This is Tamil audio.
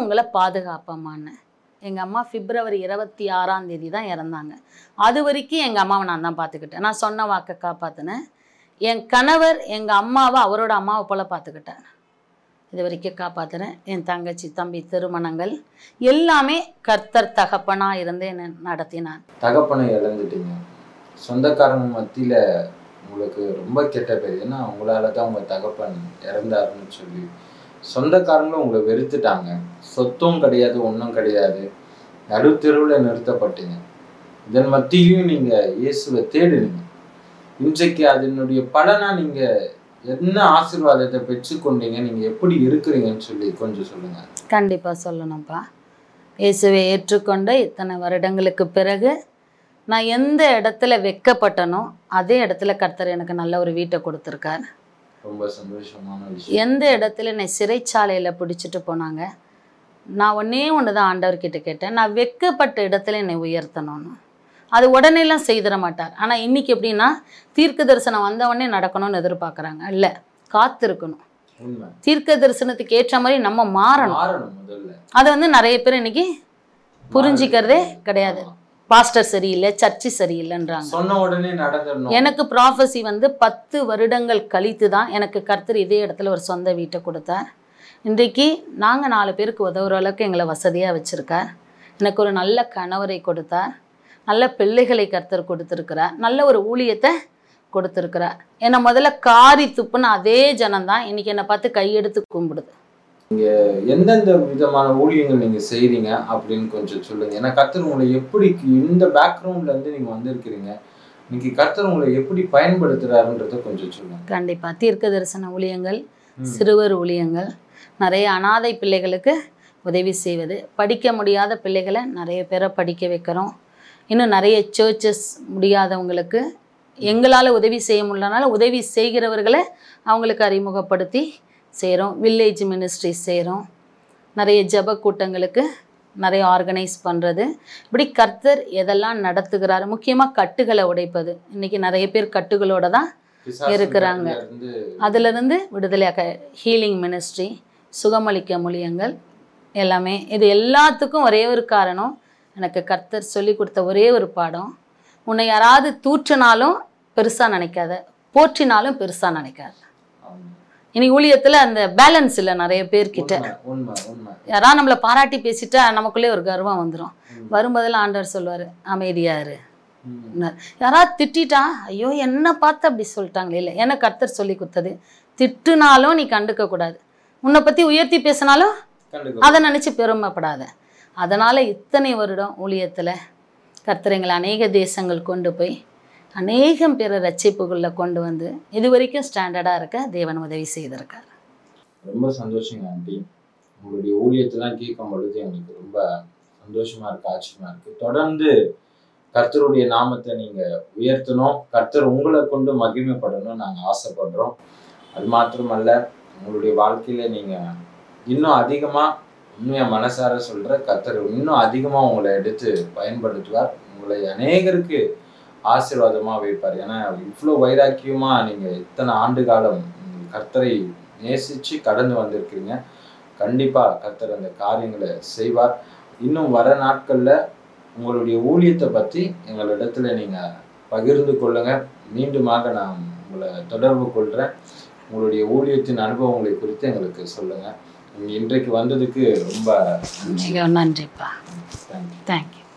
உங்களை பாதுகாப்பம்மான்னு. எங்கள் அம்மா பிப்ரவரி 26ஆம் தேதி தான் இறந்தாங்க. அது வரைக்கும் எங்கள் அம்மாவை நான் தான் பார்த்துக்கிட்டேன். நான் சொன்ன வாக்கை காப்பாற்றினேன். என் கணவர் எங்கள் அம்மாவை அவரோட அம்மாவை போல் பார்த்துக்கிட்டார். இது வரைக்கும் காப்பாற்றுறேன். என் தங்கச்சி தம்பி திருமணங்கள் எல்லாமே கர்த்தர் தகப்பனாக இருந்து என்ன நடத்தினார். தகப்பனை இழந்துட்டீங்க, சொந்தக்காரங்க மத்தியில் உங்களுக்கு ரொம்ப கெட்ட பேர். ஏன்னா உங்களால தான் உங்கள் தகப்பன் இறந்தாருன்னு சொல்லி சொந்தக்காரங்களும் உங்களை வெறுத்துட்டாங்க. சொத்தும் கிடையாது, ஒன்றும் கிடையாது, நடுத்தெருவில் நிறுத்தப்பட்டீங்க. இதன் மத்தியிலையும் நீங்கள் இயேசுவை தேடுனீங்க. இன்றைக்கு அதனுடைய பலனா நீங்கள் என்ன ஆசீர்வாதத்தை பெற்றுக்கொண்டீங்க, நீங்கள் எப்படி இருக்கிறீங்கன்னு சொல்லி கொஞ்சம் சொல்லுங்கள். கண்டிப்பாக சொல்லணும்ப்பா. இயேசுவை ஏற்றுக்கொண்ட இத்தனை வருடங்களுக்கு பிறகு நான் எந்த இடத்துல வெட்கப்பட்டனோ அதே இடத்துல கர்த்தர் எனக்கு நல்ல ஒரு வீட்டை கொடுத்துருக்கார். ரொம்ப சந்தோஷமான விஷயம். எந்த இடத்துல என்னை சிறைச்சாலையில் பிடிச்சிட்டு போனாங்க, நான் ஒன்று தான் ஆண்டவர்கிட்ட கேட்டேன், நான் வெட்கப்பட்ட இடத்துல என்னை உயர்த்தணும்னு. அது உடனேலாம் செய்திட மாட்டார். ஆனால் இன்றைக்கி எப்படின்னா தீர்க்க தரிசனம் வந்தவொடனே நடக்கணும்னு எதிர்பார்க்குறாங்க. இல்லை, காத்திருக்கணும். தீர்க்க தரிசனத்துக்கு ஏற்ற மாதிரி நம்ம மாறணும். அதை நிறைய பேர் இன்னைக்கு புரிஞ்சிக்கிறதே கிடையாது. பாஸ்டர் சரியில்லை, சர்ச்சு சரியில்லைன்றாங்க. சொன்ன உடனே நடந்துடணும். எனக்கு ப்ராஃபஸி 10 வருடங்கள் கழித்து தான் எனக்கு கர்த்தர் இதே இடத்துல ஒரு சொந்த வீட்டை கொடுத்தார். இன்றைக்கு நாங்கள் 4 பேருக்கு உதவுற அளவுக்கு எங்களை வசதியாக வச்சுருக்கார். எனக்கு ஒரு நல்ல கணவரை கொடுத்தார், நல்ல பிள்ளைகளை கர்த்தர் கொடுத்துருக்கிறார், நல்ல ஒரு ஊழியத்தை கொடுத்துருக்கிறார். என்னை முதல்ல காரி துப்புன்னு அதே ஜனம்தான் இன்னைக்கு என்னை பார்த்து கையெடுத்து கும்பிடுது. நீங்கள் எந்தெந்த விதமான ஊழியங்கள் நீங்கள் செய்கிறீங்க அப்படின்னு கொஞ்சம் சொல்லுங்கள். ஏன்னா கர்த்தர் உங்களை எப்படி இந்த பேக்ரவுண்ட்லேருந்து நீங்கள் வந்திருக்கிறீங்க, இன்னைக்கு கர்த்தர் உங்களை எப்படி பயன்படுத்துகிறாருன்றதை கொஞ்சம் சொல்லுங்கள். கண்டிப்பாக தீர்க்க தரிசன ஊழியங்கள், சிறுவர் ஊழியங்கள், நிறைய அனாதை பிள்ளைகளுக்கு உதவி செய்வது, படிக்க முடியாத பிள்ளைகளை நிறைய பேரை படிக்க வைக்கிறோம். இன்னும் நிறைய சர்ச்சஸ் முடியாதவங்களுக்கு எங்களால் உதவி செய்ய முடியலனால உதவி செய்கிறவர்களை அவங்களுக்கு அறிமுகப்படுத்தி செய்கிறோம். வில்லேஜ் மினிஸ்ட்ரிஸ் செய்கிறோம். நிறைய ஜப கூட்டங்களுக்கு நிறைய ஆர்கனைஸ் பண்ணுறது. இப்படி கர்த்தர் எதெல்லாம் நடத்துகிறாரு. முக்கியமாக கட்டுகளை உடைப்பது. இன்றைக்கி நிறைய பேர் கட்டுகளோடு தான் இருக்கிறாங்க. அதிலிருந்து விடுதலையாக ஹீலிங் மினிஸ்ட்ரி, சுகமளிக்க மூலியங்கள் எல்லாமே. இது எல்லாத்துக்கும் ஒரே ஒரு காரணம், எனக்கு கர்த்தர் சொல்லி கொடுத்த ஒரே ஒரு பாடம், உன்னை யாராவது தூற்றினாலும் பெருசாக நினைக்காத, போற்றினாலும் பெருசாக நினைக்காத. இனி ஊழியத்தில் அந்த பேலன்ஸ் இல்லை நிறைய பேர்கிட்ட. யாராவது நம்மளை பாராட்டி பேசிட்டா நமக்குள்ளே ஒரு கர்வம் வந்துடும். வரும்போதெல்லாம் ஆண்டவர் சொல்லுவார், அமைதியாரு. யாராவது திட்டா, ஐயோ என்ன பார்த்து அப்படி சொல்லிட்டாங்களே. இல்லை, எனக்கு கர்த்தர் சொல்லி கொடுத்தது, திட்டுனாலும் நீ கண்டுக்க கூடாது, உன்னை பற்றி உயர்த்தி பேசினாலும் அதை நினச்சி பெருமைப்படாத. அதனால் இத்தனை வருடம் ஊழியத்தில் கர்த்தர் எங்களை அநேக தேசங்கள் கொண்டு போய் அநேகம் பேரை ரட்சிப்புகளில் கொண்டு வந்து இது வரைக்கும் ஸ்டாண்டர்டாக இருக்க தேவன் உதவி செய்திருக்கார். ரொம்ப சந்தோஷங்க ஆண்டி. உங்களுடைய ஊழியத்தெல்லாம் கேட்கும் பொழுது எங்களுக்கு ரொம்ப சந்தோஷமாக இருக்குது, ஆச்சரியமாக இருக்குது. தொடர்ந்து கர்த்தருடைய நாமத்தை நீங்கள் உயர்த்தணும், கர்த்தர் உங்களை கொண்டு மகிமைப்படணும்னு நாங்கள் ஆசைப்படுறோம். அது மாத்திரமல்ல, உங்களுடைய வாழ்க்கையில் நீங்கள் இன்னும் அதிகமாக, உண்மையாக மனசார சொல்கிற, கர்த்தர் இன்னும் அதிகமாக உங்களை எடுத்து பயன்படுத்துவார். உங்களை அநேகருக்கு ஆசீர்வாதமாக வைப்பார். ஏன்னா இவ்வளோ வைராக்கியமாக நீங்கள் இத்தனை ஆண்டு காலம் கர்த்தரை நேசித்து கடந்து வந்திருக்கிறீங்க. கண்டிப்பாக கர்த்தர் அந்த காரியங்களை செய்வார். இன்னும் வர நாட்களில் உங்களுடைய ஊழியத்தை பற்றி எங்களிடத்துல நீங்கள் பகிர்ந்து கொள்ளுங்கள். மீண்டுமாக நான் உங்களை தொடர்பு கொள்கிறேன். உங்களுடைய ஊழியத்தின் அனுபவங்களை குறித்து எங்களுக்கு சொல்லுங்கள். நீங்கள் இன்றைக்கு வந்ததுக்கு ரொம்ப நன்றிப்பா. தேங்க்யூ.